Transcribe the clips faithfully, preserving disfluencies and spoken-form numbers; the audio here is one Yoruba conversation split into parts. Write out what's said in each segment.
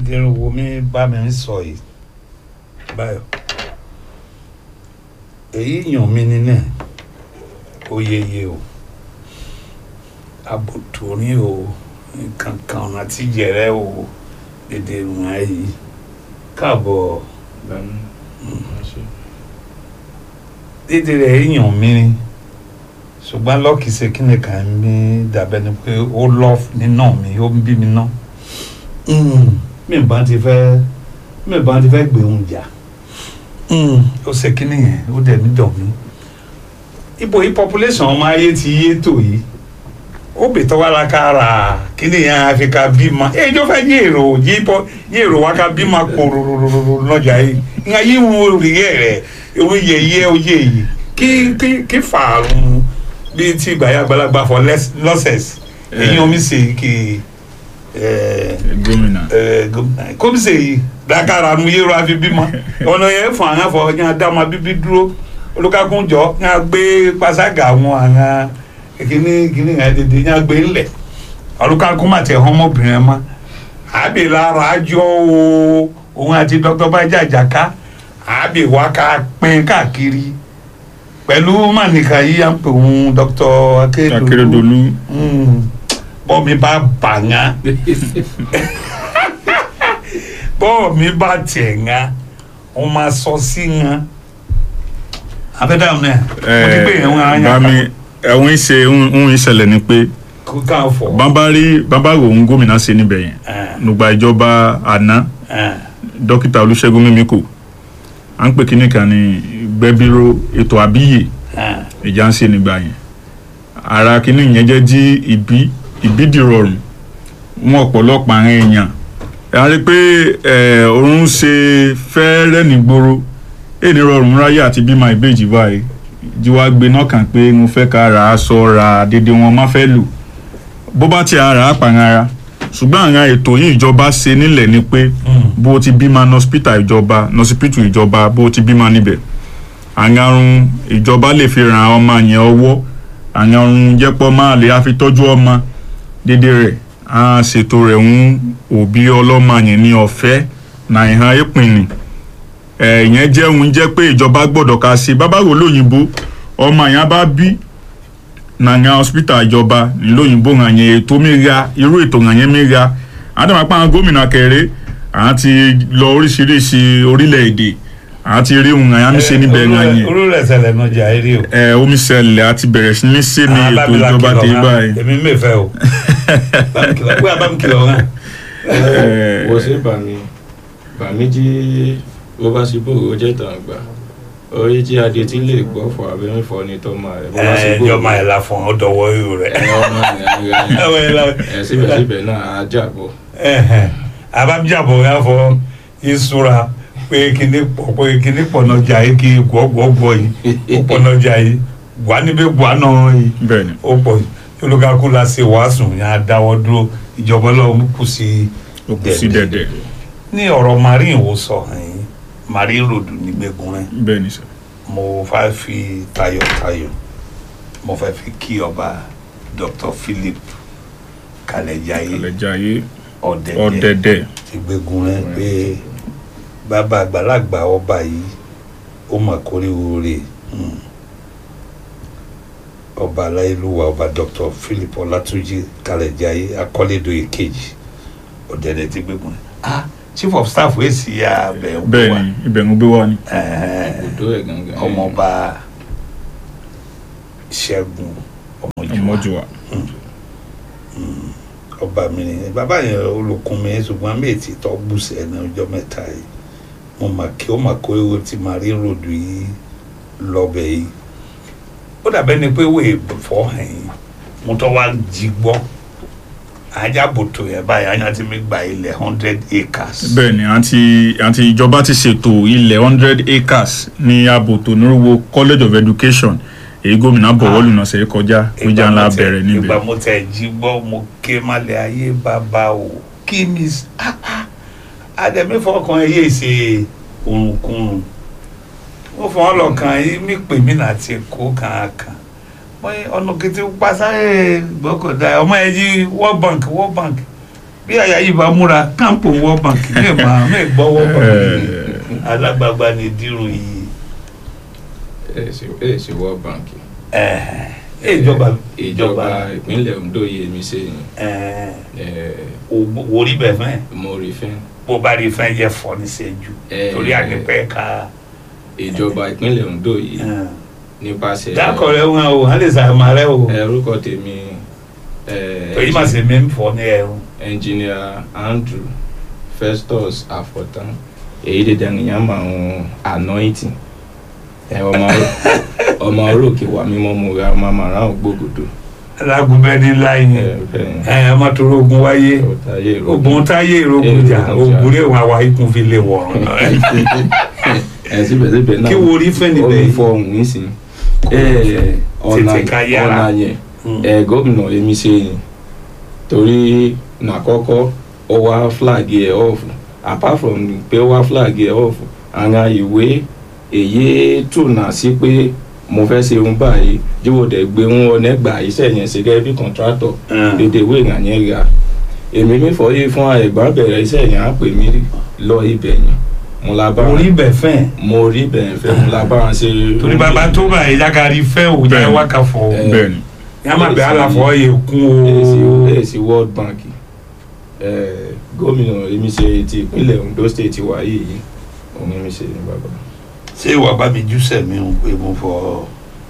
dẹrùn wo mi bá mi sọ yìí báyọ̀ èyí yàn mí nínú ẹ̀ oyeye o abotorin o kankan ọ̀nà tí jẹrẹ o dédé ìrùn ayé káàbọ̀ dédé rẹ̀ yàn mí ni ṣùgbọ́n lọ́ọ̀kì ṣe kí ni kàn mí dàbẹ́ ni pé ó lọ́ nínú mi ó ń bí mi ná mi bá ti fẹ́ mi bá ti fẹ́ gbé oúnjẹ ó ṣe kí nìyẹn ó dẹ̀ mí dàn mí ibo yìí population ọmọ ayé ti yé tó yìí ó bè tọ́wọ́ la ká ra kí nìyẹn àfi ká bímọ èyí tó fẹ́ yé èrò yé èrò wa ká bímọ kòròròrò lọ́jà yìí nǹkan yìí wọ́n rí ẹ̀ rẹ̀ òun yẹ yẹ oyè yìí kí kí kí fàárùn bíi ti ìgbàyà àgbàlagbà for losses èyí omi ṣe kí gómìnà kómi ṣe yìí dakara nu yẹ́rọ àfi bímọ ọ̀nà yẹn fún àwọn afọ yẹn adáma bíbí dúró olùkàkùnjọ yẹn gbé pàṣẹgà àwọn àwọn kìíní kìíní yẹn dédé yẹn gbé ńlẹ̀ olùkàkùn má tẹ hàn ọmọbìnrin ẹ mọ àbí lára àjọ o òun àti dr Bájà Àjàká àbí wá ká pín káàkiri pẹ̀lú mànìkà yìí à ń pè òun dr Akérédolú bọ́ọ̀mì bá bàngá bọ́ọ̀ mi bá tiẹ̀ ŋa wọ́n máa sọ sí ŋa abẹ́dàmù náà wọ́n ti gbé yẹn wọn àyàn kan. bami ẹ̀hún ṣe ń ìṣẹ̀lẹ̀ ni pé bàbá rí bàbá òun gómìnà ṣe níbẹ̀ yẹn nígbà ìjọba àná dókítà Olúṣẹ́gun Mímíkò à ń pè kíní kan ní gbẹ́bíró ètò àbíyè ìjà ń ṣe nígbà yẹn ara kíní yẹn jẹ́ jí ìbí ìbídìrọ̀rùn wọn ọ̀pọ̀lọpọ̀ àwọn èèyàn a rí pé òun ṣe fẹ́ẹ́rẹ́ nígboro èyí rọrùn ráyè àti bímọ ìbejì báyìí jíwá gbé náà kàn pé mo fẹ́ ká ra aṣọ ra dédé wọn má fẹ́ lò bó bá ti ara apàǹara ṣùgbọ́n àwọn ètò yìí ìjọba ṣe nílẹ̀ ni pé bó ti bímọ nọ́sípítà ìjọba nọ́sípítù ìjọba bó ti bímọ níbẹ̀ àrùn ìjọba lè fi ràn ọmọ yẹn ọwọ́ àrùn jẹ́pọ̀ máa lè á fi tọ́jú ọmọ dédé rẹ̀ a ṣètò rẹ̀ ń òbí ọlọ́mọ yẹn ní ọ̀fẹ́ náà ìhàn ìpínlẹ̀ ẹ̀yẹn jẹ́ òun jẹ́ pé ìjọba gbọ́dọ̀ ká sí bábáwo lóyìnbó ọmọ yẹn bá bí nàìjíríà hospital ìjọba nílòyìnbó hàn yẹn ètò mìíràn irú ètò hàn yẹn mìíràn àdàmàpá àwọn gómìnà kẹrẹ àwọn ti lọ oríṣiríṣi orílẹ̀-èdè àwọn ti rí ohun àyàmí ṣe níbẹ̀ hàn yẹn olùrẹ̀ ṣẹlẹ̀ náà jà eré o ẹ omi ṣẹlẹ̀ àti bẹ̀rẹ̀ sí ní sí ní ètò ìjọba tẹ̀ báyìí. èmi mẹ́fẹ́ o gbé abámikìlọ̀ hàn. wọ́n ṣe bàmí bàmí jí bó bá ṣe bòrò jẹ́ tàn gbà orí tí adé tí lè gbọ́ fọ abẹ́rẹ́ fọ ní tọ́mọ rẹ̀ bó bá ṣe bòrò. ẹ jọmọ ẹ la fún ọ dọwọ irú rẹ. ẹ síbẹ̀síbẹ̀ náà á jàbọ̀. abájábọ̀ yà fọ ìṣúra pé kíní pọ̀ pé kíní pọ̀ náà jà yìí kí gbọ́gbọ́gbọ́ yìí ó pọ̀ náà jà yìí gbà níbi gbà náà yìí ó pọ̀ yìí olùkàkú la ṣe wàásù yẹn á dáwọ́ dúró ìjọba lọ́wọ́ kù sí dẹ̀dẹ̀. ní ọ̀rọ̀ marine wo sọ ẹ̀yìn marine road nígbègùn rẹ̀ bẹ́ẹ̀ ni sọ. mo fẹ́ fi tayọ̀tayọ̀ mo fẹ́ fi kí ọba Dr. Philip Kalejaye Kalejaye ọ̀dẹ̀dẹ̀ ọ̀dẹ̀dẹ̀ ìgbègùn rẹ̀ pé bàbá àgbàlagbà ọba yìí ó mà kórè oore ọba aláìlúwa ọba Dr. Philip Ọlátúnjí Kalejaye akọ́lédọ́yè kejì ọ̀dẹ̀dẹ̀ ti gbégun rẹ̀ ah chief of staff wey si ya bẹ̀ ń gbé wa bẹ́ẹ̀ ni ibẹ̀ ń gbé wa ni. ọmọọba Ṣẹ́gun Ọmọjúwà ọba mi ni bàbá yẹn olùkún mi ṣùgbọ́n mi ti tọ́ bùsẹ̀ ní ọjọ́ mẹ́ta yìí mo mà kí ó mà kó ewu ti marine road yìí lọ́bẹ̀ yìí ó dàbẹ́ ni pé wèé fọ́ hàn yín mo tọ́ wá jí gbọ́ ajábòtò yẹn báyìí àyàn ti mi gba ilẹ̀ hundred acres. bẹ́ẹ̀ ni àti àti ìjọba ti ṣètò ilẹ̀ hundred acres ní àbòtò nírúwó College of Education èyí gómìnà bọ̀wọ́lù náà ṣe é kọjá ìjà ńlá bẹ̀rẹ̀ níbẹ̀. ìgbà mo tẹ̀ jí gbọ́ mo ké malẹ̀ ayé bàbá o kí mi àdẹ̀mí fọkàn yé ṣe òrùnkùnrùn mo fọ́n lọ́kàn yìí mi pè mí láti kó kankan ọ̀nà kìtì pàṣẹ gbọ́kọ̀dá ọmọ ẹ̀ jí World Bank World Bank bí àyà yìí bá múra káàpù World Bank lè máa mẹ́ gbọ́ World Bank alágbàgbà ní dírun yìí. ẹ ṣe World Bank. ìjọba ìjọba ìpínlẹ̀ Ondo yìí mi ṣe yìí. wo rí bẹ̀ fẹ́. mo rí fẹ́. bó bá rí fẹ́ yẹ fọ́ ní sẹ́jú torí àgbẹ̀pẹ́ ká. ìjọba ìpínlẹ̀ Ondo yìí nípasẹ̀. dákọ̀ rẹ̀ wọn o hàn lè sàmà rẹ̀ o. orúkọ tèmi. èyí mà ṣe mí fọ́ ní ẹ̀rù. Engineer Andrew Festus Afọ̀tán èyí dédé nìyẹn máa ń anointing ọmọ orókè wà mímọ́ mo ra ọmọ màrá ògbógodò. alágúnbẹ́ ní láyé ẹ ọmọ tó rogun wáyé ogun táyé ìrógun jà ogun lè wà wá ikùn fi lè wọ̀rùn náà. ẹ síbẹ̀síbẹ̀ náà kí wo rí fẹ́ níbẹ̀ yìí. olùfọ̀ ọ̀hún nísìn ọ̀nà yẹn gómìnà èmi ṣe yìí torí nàkọ́kọ́ ó wá flag ẹ̀ off apart from pé ó wá flag ẹ̀ off àwọn ìwé èyí túnà sí pé mo fẹ́ ṣe ohun báyìí jíwò dẹ̀ gbé ń wọ nẹ́gbà iṣẹ́ yẹn ṣe gẹ́gẹ́ bí contractor dédé ìwé ìrìn àyẹn ra èmi mi fọ yìí fún ẹ̀gbọ́n bẹ̀rẹ̀ iṣẹ́ yẹn á pè mí lọ ibẹ̀ yẹn mo la bá mo rí bẹ̀ fẹ́ mo rí bẹ̀ fẹ́ mo la bá wọn ṣe. torí bàbá tó bá yìí jákàrí fẹ́ òun jẹ́ wákà fọ́ bẹ́ẹ̀ ni yàrá bẹ àlàfo yẹ kún o. èsì World Bank gómìnà èmi ṣe ti ìpínlẹ̀ Ondo state wà yìí òun èmi ṣe ní bàbá. ṣé ìwà bá mi júṣẹ̀ mi ń pé mo fọ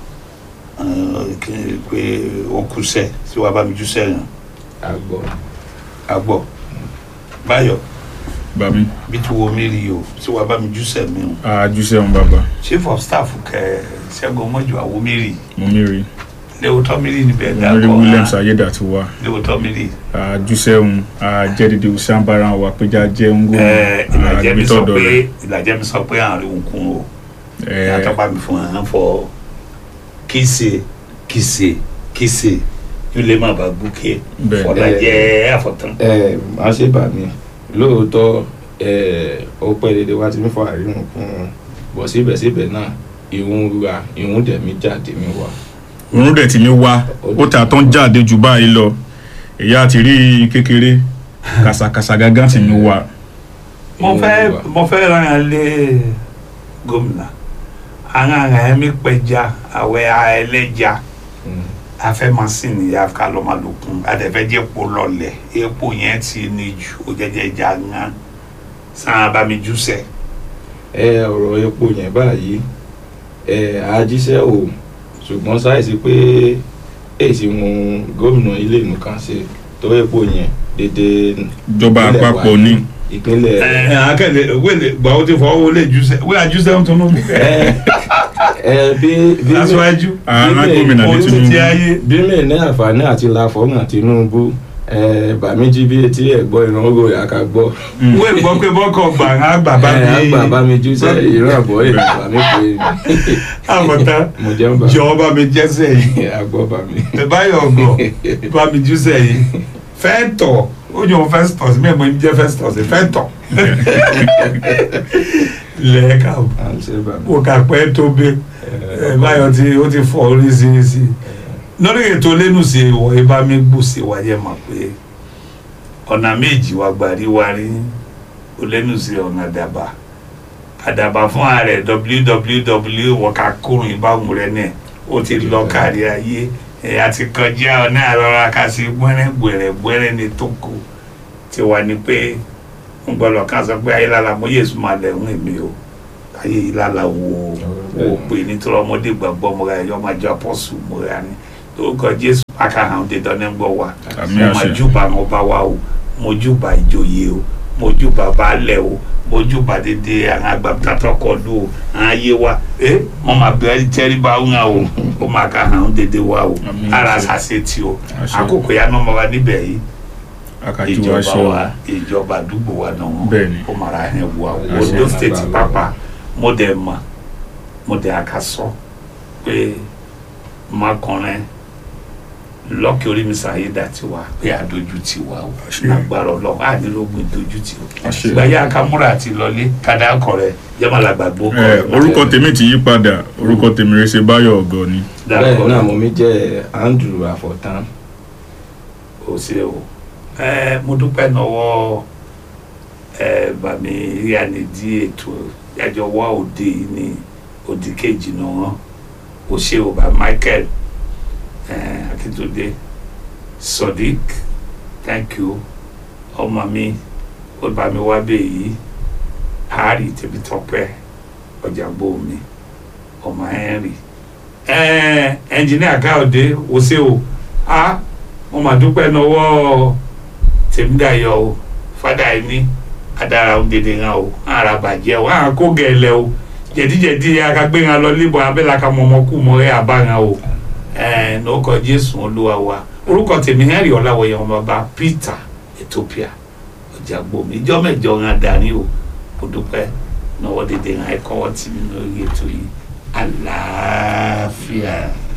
pé ó kúṣẹ̀ ṣé ìwà bá mi júṣẹ̀ yàn. àgbọ̀. àgbọ̀ báyọ̀ bàbí bí tí wo mi rí o ṣé ìwà bá mi júṣẹ̀ mi o. a júṣẹ̀ ń bàbá. chief of staff kẹ Ṣẹ́gun mọ́jú àwọn mi rí. mo mi rí. léwòtọ́ mi rí níbẹ̀ dá kọ́ ọ́ Williams Ayédàtiwa. léwòtọ́ mi rí. àjùsẹ̀hún àjẹdìdì Usambara wa péjà jẹ́ ń gbó. ìlàjẹ́ mi sọ pé ìlàjẹ́ mi sọ pé àárín òkun o. yàtọ̀ bá mi fún wọn fọ kìsè kìsè kìsè yóò lè má bàa búkẹ́ fọlájẹ́ Àfọ̀tán. ẹ máa ṣe bà mí lóòótọ́ ó pẹ́ dédé wá ti mi fọ àárín òkun bọ̀ síbẹ̀síbẹ̀ náà ìhun ra ìhun dẹ̀mí jáde mi wá. òun dẹ̀ tí mi wá ó tà tó ń jáde jù báyìí lọ èyí àti rí kékeré kàsàkàsà gángan tí mi wá. mo fẹ́ mo fẹ́ ràn án lé gómìnà àwọn àrà ẹ̀mí pẹja àwẹ̀ ẹlẹ́ja afẹ́ masini yà ká lọ́ máa lòkun àdẹ̀fẹ́jẹ́ epo lọlẹ̀ epo yẹn ti ní ju òjẹjẹ jà ńlá sàn abamiju sẹ. ẹ ọ̀rọ̀ epo yẹn báyìí ẹ àjíṣẹ́ o ṣùgbọ́n sáìsì pé èsì wọn gómìnà ilé nìkan ṣe tó epo yẹn dédé. ìjọba àpapọ̀ ní. ìpínlẹ̀. ẹ ẹ akẹ́lẹ̀ wẹ́lẹ̀ gbà ó ti fọwọ́ wọlé jùsẹ̀ wẹ́ àjùsẹ̀ ń tún un. ẹ ẹ bí bí aṣáájú àwọn gómìnà ní Tinubu. bí mi ní àǹfààní àti làfọ̀mọ̀ Tinubu bàmíjì bí etí ẹ̀ gbọ́ ìran ogo yà ká gbọ́. wọ́n gbọ́ pé bọ́kọ̀ gbà á gbà bá mi. gbà bá mi jù sẹ́ ìran àbọ̀ ẹ̀ bá mi pè é. Àfọ̀tán jọ bá mi jẹ́sẹ̀ yìí. àgbọ̀ bá mi. báyọ̀ ọgọ̀ bá mi jùsẹ̀ yìí fẹ́ tọ̀ ó yọ Festus mi ẹ̀ mọ̀ ní jẹ́ Festus fẹ́ tọ̀. lẹ́ẹ̀ka o kà pẹ́ tó bẹ́ báyọ̀ tí ó ti fọ́ oríṣiríṣi lórí ètò lẹ́nu sí ìwọ ibà mi gbòsè wáyé mọ̀ pé ọ̀nà méjì wà gbàrí wárí ó lẹ́nu sí ọ̀nà àdàbà àdàbà fún ààrẹ www wọ̀ká kúrò ìbámu rẹ̀ náà ó ti lọ kárí ayé ẹ̀yà ti kọjá ọ̀nà àrọ́ra ká sí gbẹ́rẹ́ gbẹ̀rẹ̀ gbẹ́rẹ́ ní tó kù ti wà ní pé ń gbọ́dọ̀ ká sọ pé ayélujára mo yé sùnmọ́ alẹ́ ń èmi o ayélujára wo wo pé nítorí ọmọdé gbàgbọ́ mo ra ẹ̀yọ́ máa jọ apọ́sù mo ra ni lórúkọ Jésù akahàn dídán ní gbọ́ wa mo máa júbà àwọn ọba wa o mo júbà ìjòyè o mo júbà baálẹ̀ o mo júbà dédé àwọn agbàtàtọ̀ kọlu o àwọn ayé wa ẹ mo máa bẹ̀rẹ̀ tẹ́ríba ń hàn o ó máa ka hàn dédé wa o ara ṣàṣẹ tí o àkókò yá náà mo wà níbẹ̀ yìí ìjọba wa ìjọba àdúgbò wa náà ó mara ẹ̀ wá o Ondo state pápá mo dẹ̀ mọ̀ mo dẹ̀ àkàsọ pé mákànrin lọ́kì orí mi Ayédàtiwa pé àdójú ti wà o agbára Ọlọ́run á nílò ogun ìdójú ti o gbàyà akamúra àti lọlé kádà ọkọ rẹ jẹ́mọ̀lá gbàgbó kọ. orúkọ tèmi ti yí padà orúkọ tèmi rẹ ṣe Báyọ̀ Ògo ni. bẹ́ẹ̀ náà mo mi jẹ́ Andrew Àfọ̀tán. o ṣe o ẹ mo dúpẹ́ lọ́wọ́ ẹ bàmí ìyànìdí ètò ìyàjọ wa òde ní òdì kejì náà ó ṣe ò bá Michael ẹ Akíntúndé Sodiq thank you ọmọ mi ó bá mi wá bẹ́ẹ̀ yìí Harry Tèmítọ́pẹ́ Ọ̀jàgbó mi ọmọ Henry ẹ ẹnjìnìà Káyọ̀dé ó ṣe ò á mo mà dúpẹ́ lọ́wọ́ Tèmídayọ̀ o fada yìí ní adara ń dédé hàn o ara bàjẹ́ o hàn kó gẹ̀ẹ́lẹ̀ o jẹ̀díjẹ̀dí akagbé hàn lọ líbọ̀ abẹ́laka mọ̀mọ́kù mọ́rẹ́ àbá hàn o ẹ̀ lórúkọ Jésù Olúwa wa orúkọ tèmi Henry Ọláwọyẹ ọmọ bàbá Peter Ethiopia Ọ̀jàgbó mi ìjọ mẹ́jọ hàn dání o mo dúpẹ́ lọ́wọ́ dédé hàn ẹ̀kọ́ ọtí mi lórí ètò yìí àlàáfíà.